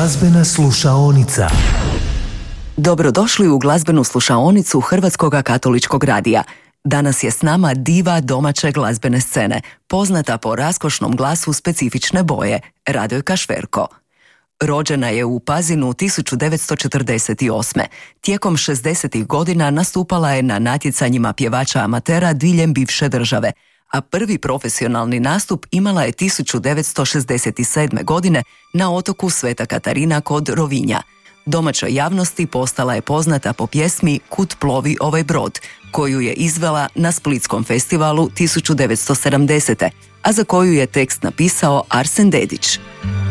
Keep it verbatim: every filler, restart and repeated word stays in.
Glazbena slušaonica. Dobrodošli u glazbenu slušaonicu Hrvatskoga katoličkog radija. Danas je s nama diva domaće glazbene scene, poznata po raskošnom glasu specifične boje, Radojka Šverko. Rođena je u Pazinu tisuću devetsto četrdeset osme. Tijekom šezdesetih godina nastupala je na natjecanjima pjevača amatera diljem bivše države, a prvi profesionalni nastup imala je tisuću devetsto šezdeset sedme. godine na otoku Sveta Katarina kod Rovinja. Domaćoj javnosti postala je poznata po pjesmi Kud plovi ovaj brod, koju je izvela na Splitskom festivalu tisuću devetsto sedamdesete. a za koju je tekst napisao Arsen Dedić.